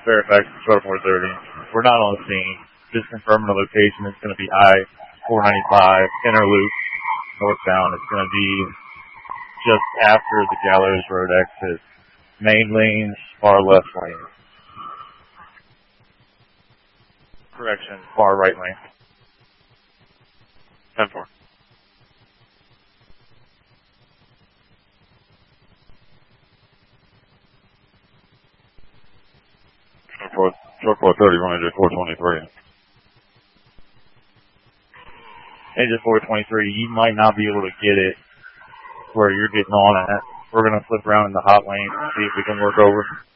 Fairfax, Control 430. We're not on the scene. Just confirming the location. It's going to be I-495, inner loop, northbound. It's going to be just after the Gallows Road exit. Main lanes, far left lane. Correction, far right lane. 10-4. Short 430, running to 423. Engine 423, you might not be able to get it where you're getting on at. We're going to flip around in the hot lane and see if we can work over.